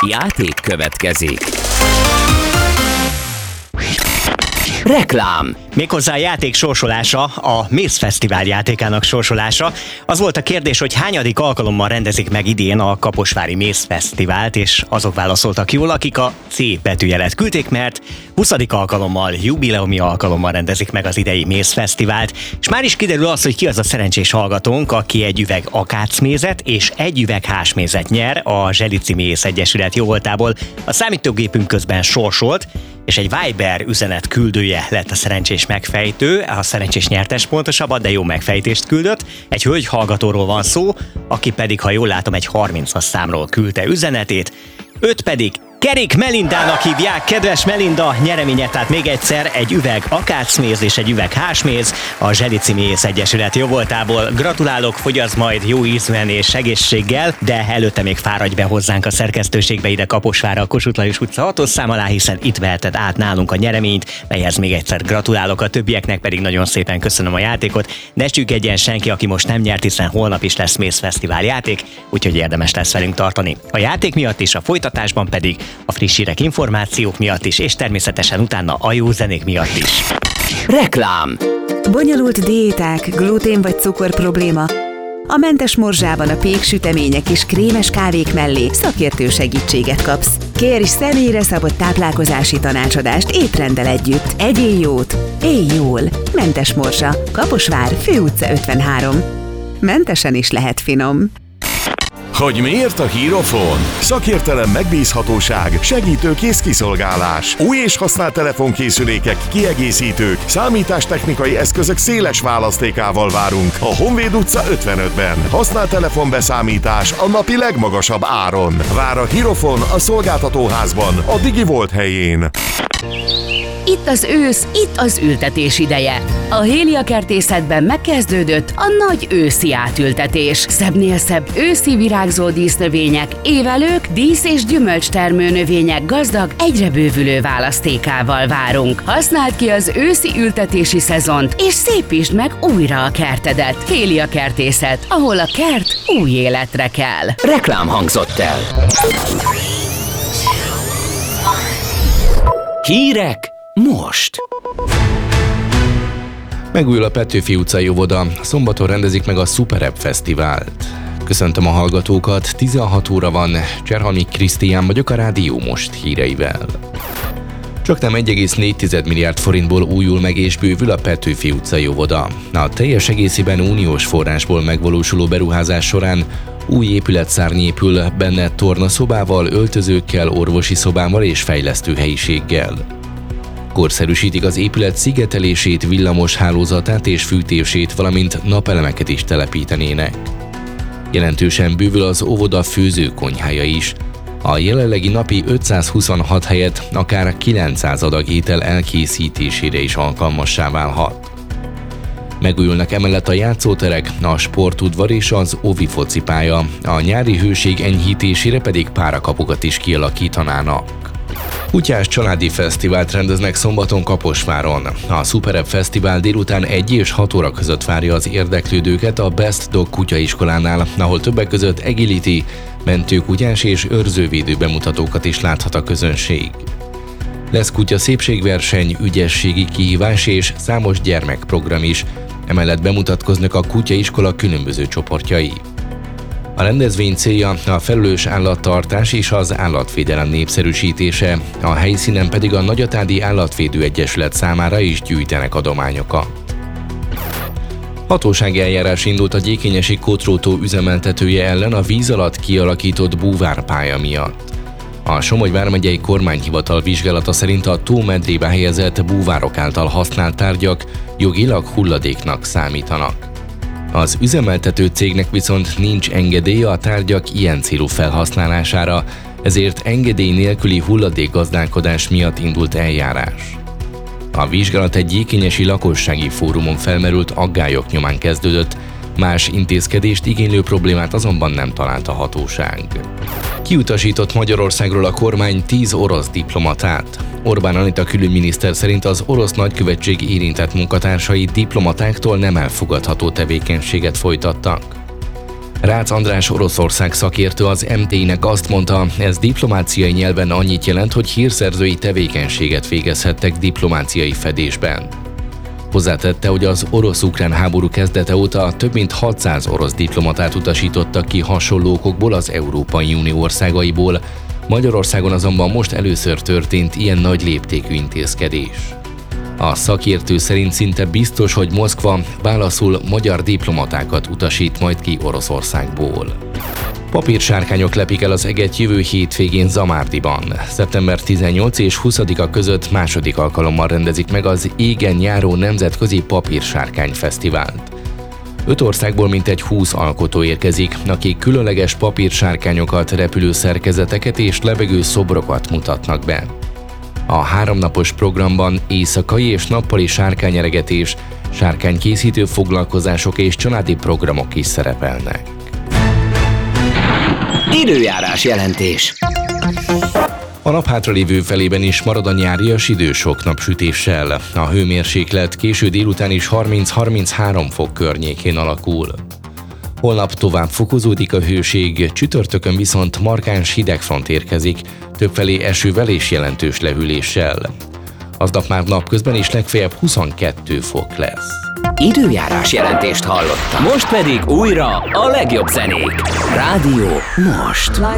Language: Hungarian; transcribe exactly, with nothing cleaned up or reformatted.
Játék következik. Reklám. Méghozzá a játék sorsolása, a Mész Fesztivál játékának sorsolása. Az volt a kérdés, hogy hányadik alkalommal rendezik meg idén a Kaposvári Mész Fesztivált, és azok válaszoltak jól, akik a C betűjelet küldték, mert huszadik alkalommal, jubileumi alkalommal rendezik meg az idei Mész Fesztivált, és már is kiderül az, hogy ki az a szerencsés hallgatónk, aki egy üveg akácmézet és egy üveg hásmézet nyer a Zselici Mész Egyesület jóvoltából. A számítógépünk közben sorsolt, és egy Viber üzenet küldője lett a szerencsés megfejtő, a szerencsés nyertes pontosabban, de jó megfejtést küldött. Egy hölgy hallgatóról van szó, aki pedig, ha jól látom, egy harmincas számról küldte üzenetét. Őt pedig Kerék Melindának hívják. Kedves Melinda, nyereménye, tehát még egyszer egy üveg akácméz és egy üveg hásméz a Zselici Mész Egyesület jóvoltából. Gratulálok, fogyassz majd jó ízűen és egészséggel, de előtte még fáradj be hozzánk a szerkesztőségbe ide Kaposvárra, a Kossuth Lajos utca hatos szám alá, hiszen itt veheted át nálunk a nyereményt, melyhez még egyszer gratulálok, a többieknek pedig nagyon szépen köszönöm a játékot. Ne csüggedjen senki, aki most nem nyert, hiszen holnap is lesz Mész Fesztivál játék, úgyhogy érdemes lesz velünk tartani. A játék miatt is, a folytatásban pedig a friss hírek, információk miatt is, és természetesen utána a jó zenék miatt is. Reklám. Bonyolult diéták, glutén vagy cukor probléma? A Mentes Morzsában a péksütemények és krémes kávék mellé szakértő segítséget kapsz. Kérj személyre szabott táplálkozási tanácsadást étrenddel együtt. Egyél jót, élj jól. Mentes Morzsa, Kaposvár, Főutca ötvenhárom. Mentesen is lehet finom. Hogy miért a Hírofon? Szakértelem, megbízhatóság, segítőkész kiszolgálás. Új és használt telefonkészülékek, kiegészítők, számítástechnikai eszközök széles választékával várunk a Honvéd utca ötvenötben. Használt telefonbeszámítás a napi legmagasabb áron. Vár a Hírofon a szolgáltatóházban, a DigiVolt helyén. Itt az ősz, itt az ültetés ideje. A Hélia Kertészetben megkezdődött a nagy őszi átültetés. Szebbnél szebb őszi virágzó dísznövények, évelők, dísz- és gyümölcstermő növények gazdag, egyre bővülő választékával várunk. Használd ki az őszi ültetési szezont, és szépítsd meg újra a kertedet. Hélia Kertészet, ahol a kert új életre kell. Reklám hangzott el. Hírek most. Megújul a Petőfi utcai óvoda, szombaton rendezik meg a Szuperebb Fesztivált. Köszöntöm a hallgatókat, tizenhat óra van, Cserhalmi Krisztián vagyok a Rádió Most híreivel. Csaknem egy egész négy milliárd forintból újul meg és bővül a Petőfi utcai óvoda. A teljes egészében uniós forrásból megvalósuló beruházás során új épületszárny épül, benne tornaszobával, öltözőkkel, orvosi szobával és fejlesztő helyiséggel. Korszerűsítik az épület szigetelését, villamos hálózatát és fűtését, valamint napelemeket is telepítenének. Jelentősen bővül az óvoda főzőkonyhája is. A jelenlegi napi ötszázhuszonhat helyett akár kilencszáz adag étel elkészítésére is alkalmassá válhat. Megújulnak emellett a játszóterek, a sportudvar és az ovi focipálya, a nyári hőség enyhítésére pedig párakapukat is kialakítanának. Kutyás családi fesztivált rendeznek szombaton Kaposváron. A Szuperebb Fesztivál délután egy és hat óra között várja az érdeklődőket a Best Dog kutyaiskolánál, ahol többek között agility, mentőkutyás és őrzővédő bemutatókat is láthat a közönség. Lesz kutya szépségverseny, ügyességi kihívás és számos gyermekprogram is, emellett bemutatkoznak a kutyaiskola különböző csoportjai. A rendezvény célja a felelős állattartás és az állatvédelem népszerűsítése, a helyszínen pedig a Nagyatádi Állatvédő Egyesület számára is gyűjtenek adományokat. Hatósági eljárás indult a gyékényesi Kotrótó üzemeltetője ellen a víz alatt kialakított búvárpálya miatt. A Somogy vármegyei kormányhivatal vizsgálata szerint a tó medrébe helyezett búvárok által használt tárgyak jogilag hulladéknak számítanak. Az üzemeltető cégnek viszont nincs engedélye a tárgyak ilyen célú felhasználására, ezért engedély nélküli hulladékgazdálkodás miatt indult eljárás. A vizsgálat egy gyékényesi lakossági fórumon felmerült aggályok nyomán kezdődött, más intézkedést igénylő problémát azonban nem talált a hatóság. Kiutasított Magyarországról a kormány tíz orosz diplomatát. Orbán Anita külügyminiszter szerint az orosz nagykövetség érintett munkatársai diplomatáktól nem elfogadható tevékenységet folytattak. Rácz András Oroszország szakértő az em té i-nek azt mondta, ez diplomáciai nyelven annyit jelent, hogy hírszerzői tevékenységet végezhettek diplomáciai fedésben. Hozzátette, hogy az orosz-ukrán háború kezdete óta több mint hatszáz orosz diplomatát utasítottak ki hasonló okokból az Európai Unió országaiból, Magyarországon azonban most először történt ilyen nagy léptékű intézkedés. A szakértő szerint szinte biztos, hogy Moszkva válaszul magyar diplomatákat utasít majd ki Oroszországból. Papírsárkányok lepik el az eget jövő hétvégén Zamárdiban. szeptember tizennyolcadika és huszadika között második alkalommal rendezik meg az Égen járó nemzetközi papírsárkány fesztivált. Öt országból mintegy húsz alkotó érkezik, akik különleges papírsárkányokat, repülő szerkezeteket és lebegő szobrokat mutatnak be. A háromnapos programban éjszakai és nappali sárkányeregetés, sárkánykészítő foglalkozások és családi programok is szerepelnek. Időjárás jelentés. A nap hátralévő felében is marad a nyárias idő sok napsütéssel. A hőmérséklet késő délután is harminc-harminchárom fok környékén alakul. Holnap tovább fokozódik a hőség, csütörtökön viszont markáns hidegfront érkezik, többfelé esővel és jelentős lehűléssel. Aznap már napközben is legfeljebb huszonkettő fok lesz. Időjárás jelentést hallottam. Most pedig újra a legjobb zenék. Rádió Most.